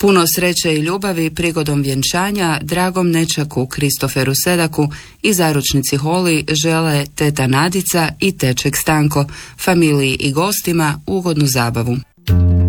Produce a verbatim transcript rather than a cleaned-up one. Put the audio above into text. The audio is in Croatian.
Puno sreće i ljubavi prigodom vjenčanja dragom nečaku Kristoferu Sedaku i zaručnici Holi žele teta Nadica i teček Stanko, familiji i gostima ugodnu zabavu.